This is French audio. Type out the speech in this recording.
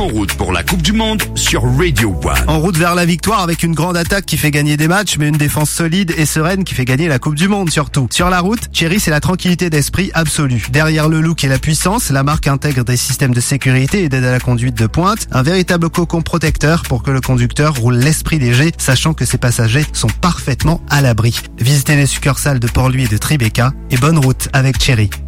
En route pour la Coupe du Monde sur Radio One. En route vers la victoire avec une grande attaque qui fait gagner des matchs, mais une défense solide et sereine qui fait gagner la Coupe du Monde surtout. Sur la route, Chery, c'est la tranquillité d'esprit absolue. Derrière le look et la puissance, la marque intègre des systèmes de sécurité et d'aide à la conduite de pointe, un véritable cocon protecteur pour que le conducteur roule l'esprit léger, sachant que ses passagers sont parfaitement à l'abri. Visitez les succursales de Port-Louis et de Tribeca et bonne route avec Chery.